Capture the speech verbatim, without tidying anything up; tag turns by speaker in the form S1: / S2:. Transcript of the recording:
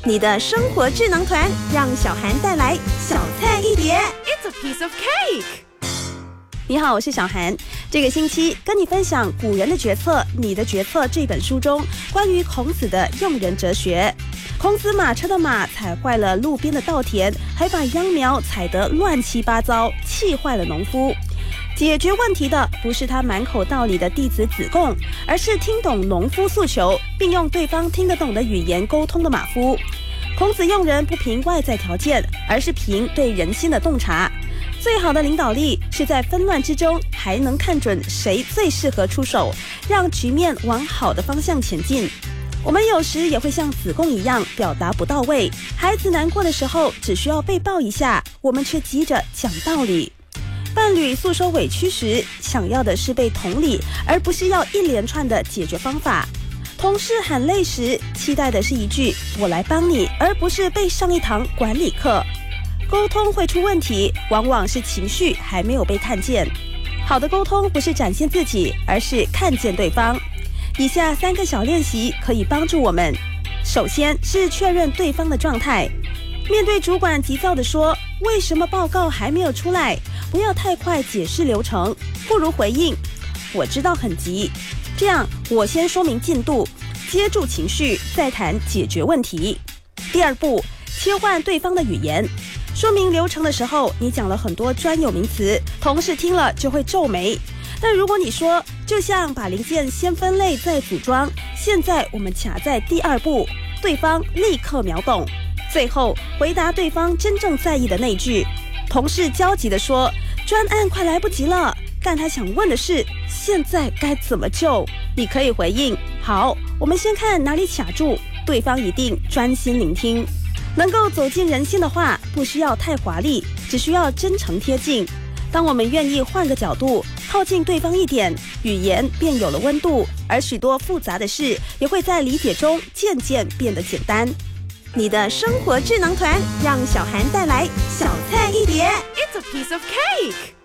S1: 你的生活智囊团，让小涵带来小菜一碟。
S2: It's a piece of cake。
S1: 你好，我是小涵。这个星期跟你分享《古人的决策，你的决策》这本书中关于孔子的用人哲学。孔子马车的马踩坏了路边的稻田，还把秧苗踩得乱七八糟，气坏了农夫。解决问题的不是他满口道理的弟子子贡，而是听懂农夫诉求，并用对方听得懂的语言沟通的马夫。孔子用人不凭外在条件，而是凭对人心的洞察。最好的领导力是在纷乱之中还能看准谁最适合出手，让局面往好的方向前进。我们有时也会像子贡一样表达不到位，孩子难过的时候只需要被抱一下，我们却急着讲道理。伴侣诉说委屈时，想要的是被同理，而不是要一连串的解决方法。同事喊累时，期待的是一句我来帮你，而不是被上一堂管理课。沟通会出问题，往往是情绪还没有被看见。好的沟通不是展现自己，而是看见对方。以下三个小练习可以帮助我们。首先是确认对方的状态。面对主管急躁地说，为什么报告还没有出来？不要太快解释流程，不如回应我知道很急。这样我先说明进度，接住情绪，再谈解决问题。第二步，切换对方的语言。说明流程的时候，你讲了很多专有名词，同事听了就会皱眉。但如果你说，就像把零件先分类再组装，现在我们卡在第二步，对方立刻秒懂。最后回答对方真正在意的那句。同事焦急地说，专案快来不及了，但他想问的是现在该怎么救。你可以回应，好，我们先看哪里卡住，对方一定专心聆听。能够走进人心的话，不需要太华丽，只需要真诚贴近。当我们愿意换个角度，靠近对方一点，语言便有了温度，而许多复杂的事也会在理解中渐渐变得简单。你的生活智囊团，让小涵带来小菜一碟。
S2: It's a piece of cake。